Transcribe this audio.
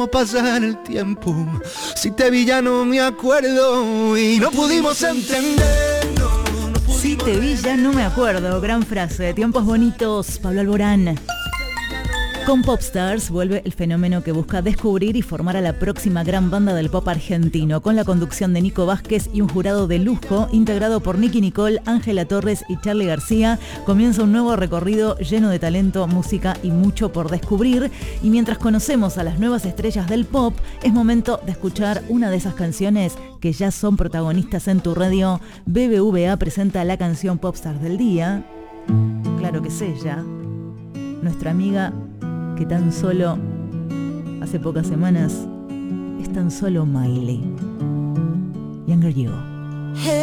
Pasar el tiempo, si te vi ya no me acuerdo y no pudimos entendernos. Si te vi ya no me acuerdo, gran frase, tiempos bonitos, Pablo Alborán. Con Popstars vuelve el fenómeno que busca descubrir y formar a la próxima gran banda del pop argentino, con la conducción de Nico Vázquez y un jurado de lujo integrado por Nicky Nicole, Ángela Torres y Charly García. Comienza un nuevo recorrido lleno de talento, música y mucho por descubrir. Y mientras conocemos a las nuevas estrellas del pop, es momento de escuchar una de esas canciones que ya son protagonistas en tu radio. BBVA presenta la canción Popstars del día. Claro que es ella, nuestra amiga que tan solo hace pocas semanas es tan solo Miley. Younger You.